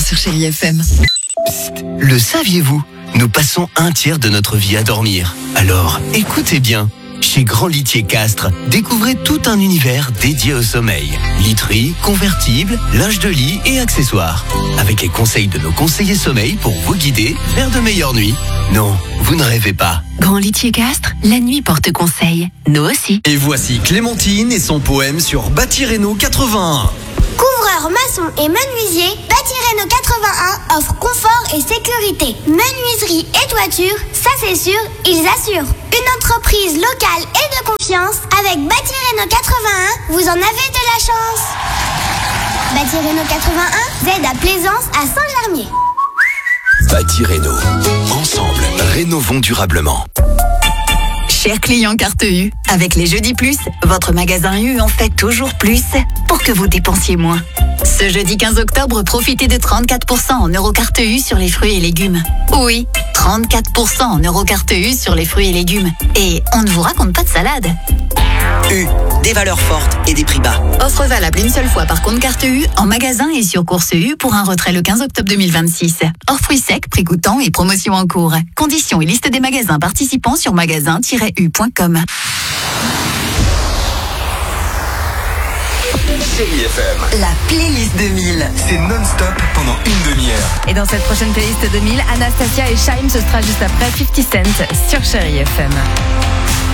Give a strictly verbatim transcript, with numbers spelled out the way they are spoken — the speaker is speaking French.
sur Chérie F M. Psst, le saviez-vous ? Nous passons un tiers de notre vie à dormir. Alors, écoutez bien. Chez Grand Litier Castres, découvrez tout un univers dédié au sommeil. Literie, convertible, linge de lit et accessoires. Avec les conseils de nos conseillers sommeil pour vous guider vers de meilleures nuits. Non, vous ne rêvez pas. Grand Litier Castres, la nuit porte conseil. Nous aussi. Et voici Clémentine et son poème sur Bâti Réno quatre-vingt-un. Couvreur, maçon et menuisier, Bâti Réno quatre-vingt-un offre confort et sécurité. Menuiserie et toiture, ça c'est sûr, ils assurent. Une entreprise locale et de confiance. Avec Bâti Réno quatre-vingt-un, vous en avez de la chance. Bâti Réno quatre-vingt-un, Z à Plaisance à Saint-Germier. Bâti Réno. Ensemble, rénovons durablement. Chers clients Carte U, avec les Jeudis Plus, votre magasin U en fait toujours plus pour que vous dépensiez moins. Ce jeudi quinze octobre, profitez de trente-quatre pour cent en Eurocarte U sur les fruits et légumes. Oui, trente-quatre pour cent en Eurocarte U sur les fruits et légumes. Et on ne vous raconte pas de salade. U, des valeurs fortes et des prix bas. Offre valable une seule fois par compte Carte U, en magasin et sur Course U pour un retrait le quinze octobre deux mille vingt-six. Hors fruits secs, prix coûtant et promotion en cours. Conditions et liste des magasins participants sur magasin tiret u point com. Chérie F M. La playlist deux mille. C'est non-stop pendant une demi-heure. Et dans cette prochaine playlist deux mille, Anastasia et Shime, ce sera juste après fifty cent sur Chérie F M.